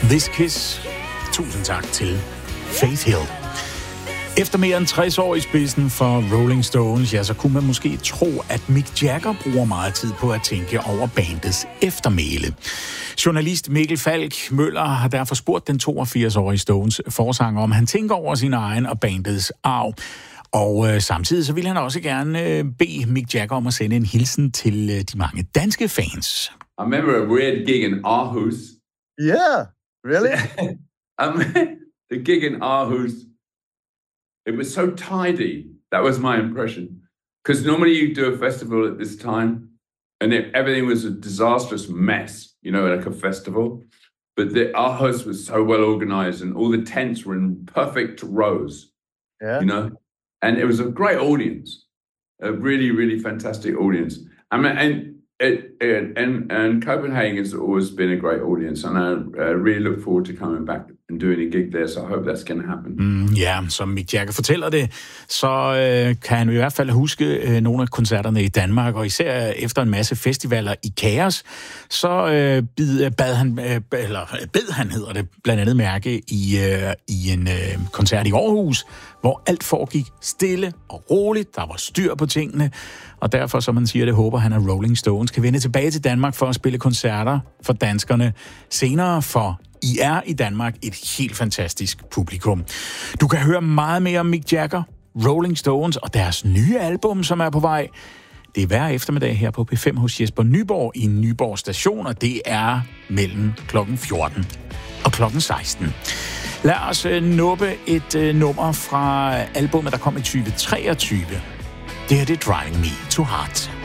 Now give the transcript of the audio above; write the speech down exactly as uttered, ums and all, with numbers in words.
This Kiss. Tusind tak til Faith Hill. Efter mere end tres år i spidsen for Rolling Stones, ja, så kunne man måske tro, at Mick Jagger bruger meget tid på at tænke over bandets eftermæle. Journalist Mikkel Falk Møller har derfor spurgt den toogfirs-årige Stones forsanger, om han tænker over sin egen og bandets arv. Og øh, samtidig så vil han også gerne øh, bede Mick Jagger om at sende en hilsen til øh, de mange danske fans. I remember a weird gig in Aarhus. Yeah, really? um, the gig in Aarhus, it was so tidy. That was my impression. Because normally you do a festival at this time, and it, everything was a disastrous mess, you know, like a festival. But the Aarhus was so well organized, and all the tents were in perfect rows, Yeah. you know. And it was a great audience, a really, really fantastic audience. I mean, and it, it, and and Copenhagen has always been a great audience, and I uh, really look forward to coming back and doing a gig there. So I hope that's going to happen. Mm, ja, som Mick Jagger fortæller det, så øh, kan han i hvert fald huske øh, nogle af koncerterne i Danmark, og især efter en masse festivaler i kaos, så øh, bid, bad han, øh, eller bed han hedder det, blandt andet mærke i, øh, i en øh, koncert i Aarhus, hvor alt foregik stille og roligt, der var styr på tingene, og derfor, som man siger, det håber han, at Rolling Stones kan vende tilbage til Danmark for at spille koncerter for danskerne senere, for I er i Danmark et helt fantastisk publikum. Du kan høre meget mere om Mick Jagger, Rolling Stones og deres nye album, som er på vej. Det er hver eftermiddag her på P fem hos Jesper Nyborg i Nyborg Station, og det er mellem klokken fjorten og klokken seksten. Lad os uh, nuppe et uh, nummer fra albumet, der kom i tyve treogtyve. Det her det er Driving Me to Heart.